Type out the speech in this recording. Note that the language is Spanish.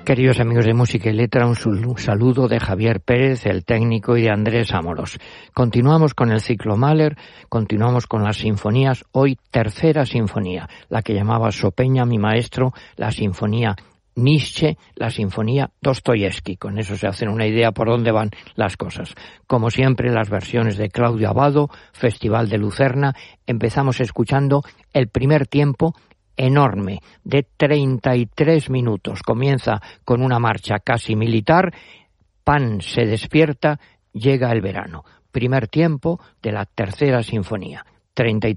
Queridos amigos de Música y Letra, un saludo de Javier Pérez, el técnico, y de Andrés Amorós. Continuamos con el ciclo Mahler, continuamos con las sinfonías, hoy tercera sinfonía, la que llamaba Sopeña, mi maestro, la sinfonía Nietzsche, la sinfonía Dostoyevsky. Con eso se hacen una idea por dónde van las cosas. Como siempre, las versiones de Claudio Abbado, Festival de Lucerna. Empezamos escuchando el primer tiempo, enorme, de 33 minutos. Comienza con una marcha casi militar. Pan se despierta, llega el verano. Primer tiempo de la tercera sinfonía. 33